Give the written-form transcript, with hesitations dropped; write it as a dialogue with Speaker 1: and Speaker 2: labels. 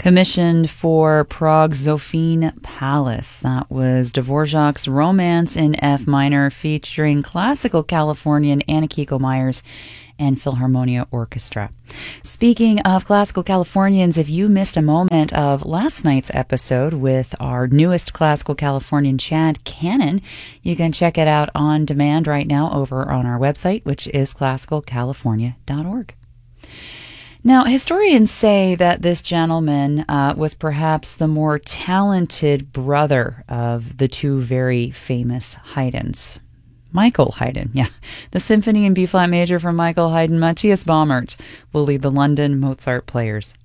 Speaker 1: commissioned for Prague's Zofine Palace. That was Dvorak's Romance in F minor, featuring classical Californian Anna Kiko Myers and Philharmonia Orchestra. Speaking of classical Californians, if you missed a moment of last night's episode with our newest classical Californian, Chad Cannon, you can check it out on demand right now over on our website, which is classicalcalifornia.org. Now, historians say that this gentleman was perhaps the more talented brother of the two very famous Haydns. Michael Haydn, yeah. The Symphony in B-flat major from Michael Haydn. Matthias Baumert will lead the London Mozart Players.